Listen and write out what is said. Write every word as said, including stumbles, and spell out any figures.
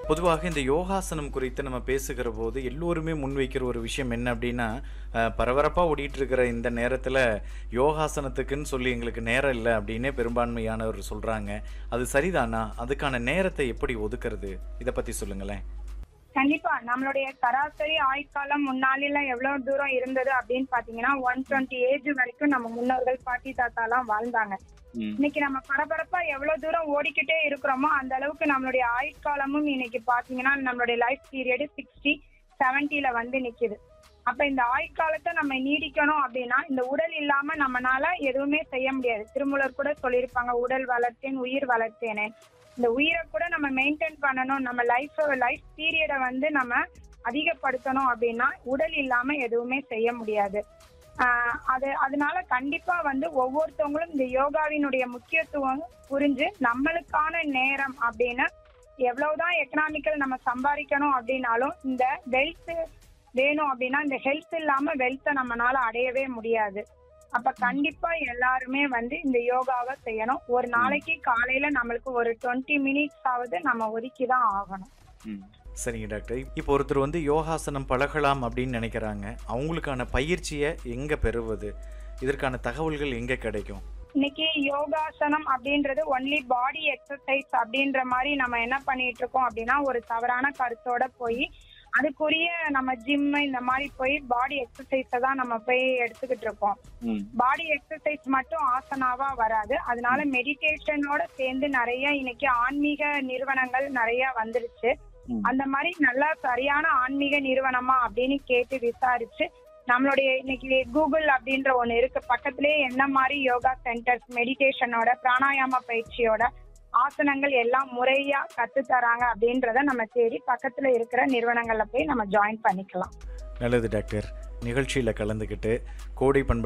பொதுவாக இந்த யோகாசனம் குறித்து நம்ம பேசுகிற போது எல்லோருமே முன்வைக்கிற ஒரு விஷயம் என்ன அப்படின்னா, அஹ், பரபரப்பா ஓடிட்டு இருக்கிற இந்த நேரத்துல யோகாசனத்துக்குன்னு சொல்லி எங்களுக்கு நேரம் இல்லை அப்படின்னே பெரும்பான்மையானவர் சொல்றாங்க. அது சரிதானா? அதுக்கான நேரத்தை எப்படி ஒதுக்குறது? இதை பத்தி சொல்லுங்களேன். கண்டிப்பா நம்மளுடைய சராசரி ஆயுட்காலம் முன்னால எவ்வளவு தூரம் இருந்தது அப்படின்னு பாத்தீங்கன்னா ஒன் டுவெண்ட்டி ஏஜ் வரைக்கும் நம்ம முன்னோர்கள் பாட்டி தாத்தா எல்லாம் வாழ்ந்தாங்க. ம். இன்னைக்கு நம்ம பரபரப்பா எவ்வளவு தூரம் ஓடிக்கிட்டே இருக்கிறோமோ அந்த அளவுக்கு நம்மளுடைய ஆயுட்காலமும் இன்னைக்கு பாத்தீங்கன்னா நம்மளுடைய லைஃப் பீரியட் சிக்ஸ்டி செவன்டில வந்து நிக்குது. அப்ப இந்த ஆயுட்காலத்தை நம்ம நீடிக்கணும் அப்படின்னா இந்த உடல் இல்லாம நம்மனால எதுவுமே செய்ய முடியாது. திருமூலர் கூட சொல்லியிருப்பாங்க, உடல் வளர்த்தேன் உயிர் வளர்த்தேனே. இந்த உயிரை கூட நம்ம மெயின்டைன் பண்ணணும், நம்ம லைஃப் லைஃப் பீரியடை வந்து நம்ம அதிகப்படுத்தணும் அப்படின்னா உடல் இல்லாம எதுவுமே செய்ய முடியாது. ஆஹ் அது அதனால கண்டிப்பா வந்து ஒவ்வொருத்தவங்களும் இந்த யோகாவினுடைய முக்கியத்துவம் புரிஞ்சு நம்மளுக்கான நேரம் அப்படின்னு எவ்வளவுதான் எக்கனாமிக்கல் நம்ம சம்பாதிக்கணும் அப்படின்னாலும் இந்த வெல்த் வேணும் அப்படின்னா இந்த ஹெல்த் இல்லாம வெல்த்தை நம்மளால அடையவே முடியாது. அப்ப கண்டிப்பா எல்லாருமே வந்து இந்த யோகாவை செய்யணும். ஒரு நாளைக்கு காலையில நம்மளுக்கு ஒரு டுவெண்ட்டி மினிட்ஸ் ஆவது நம்ம ஒதுக்கிதான் ஆகணும். ம். சரிங்க டாக்டர். இப்போ ஒருத்தர் வந்து யோகாசனம் பழகலாம் அப்படின்னு நினைக்கிறாங்க. அவங்களுக்கான பயிற்சியை எங்க பெறுவது? இதற்கான தகவல்கள் எங்க கிடைக்கும்? இன்னைக்கு யோகாசனம் அப்படின்றது ஒன்லி பாடி எக்ஸசைஸ் அப்படின்ற மாதிரி நம்ம என்ன பண்ணிட்டு இருக்கோம் அப்படின்னா ஒரு தவறான கருத்தோட போய் அதுக்குரிய நம்ம ஜிம் இந்த மாதிரி போய் பாடி எக்ஸசைஸ தான் நம்ம போய் எடுத்துக்கிட்டு இருக்கோம். ம். பாடி எக்ஸசைஸ் மட்டும் ஆசனாவா வராது. அதனால மெடிடேஷனோட சேர்ந்து நிறைய இன்னைக்கு ஆன்மீக நிறுவனங்கள் நிறைய வந்துருச்சு. ம். அந்த மாதிரி நல்லா சரியான ஆன்மீக நிறுவனமா அப்படின்னு கேட்டு விசாரிச்சு நம்மளுடைய இன்னைக்கு கூகுள் அப்படின்ற ஒண்ணு இருக்கு. பக்கத்திலேயே என்ன மாதிரி யோகா சென்டர்ஸ் மெடிடேஷனோட பிராணாயாம பயிற்சியோட ஆசனங்கள் எல்லாம் முறையா கத்து தராங்க அப்படின்றத நம்ம தேடி பக்கத்துல இருக்கிற நிறுவனங்கள்ல போய் நம்ம ஜாயின் பண்ணிக்கலாம். நல்லது டாக்டர். நிகழ்ச்சியில் கலந்துக்கிட்டு கோடை பண்பலை